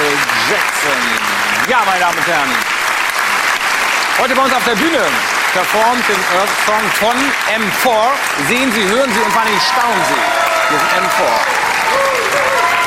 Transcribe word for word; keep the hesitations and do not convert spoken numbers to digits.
Jackson. Ja, meine Damen und Herren. Heute bei uns auf der Bühne performt den Earth Song von M vier. Sehen Sie, hören Sie und vor allem staunen Sie. Wir sind M vier.